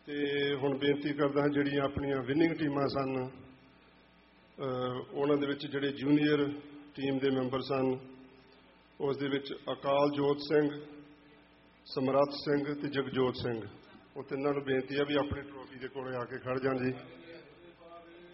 ਤੇ ਹੁਣ ਬੇਨਤੀ ਕਰਦਾ ਹਾਂ ਜਿਹੜੀਆਂ ਆਪਣੀਆਂ ਵਿਨਿੰਗ ਟੀਮਾਂ ਸਨ ਉਹਨਾਂ ਦੇ ਵਿੱਚ ਜਿਹੜੇ ਜੂਨੀਅਰ ਟੀਮ ਦੇ ਮੈਂਬਰ ਸਨ ਉਸ ਦੇ ਵਿੱਚ ਅਕਾਲਜੋਤ ਸਿੰਘ, ਸਮਰੱਥ ਸਿੰਘ ਤੇ ਜਗਜੋਤ ਸਿੰਘ, ਉਹ ਤਿੰਨਾਂ ਨੂੰ ਬੇਨਤੀ ਹੈ ਵੀ ਆਪਣੀ ਟਰੋਫੀ ਦੇ ਕੋਲ ਆ ਕੇ ਖੜ੍ਹ ਜਾਣ ਜੀ।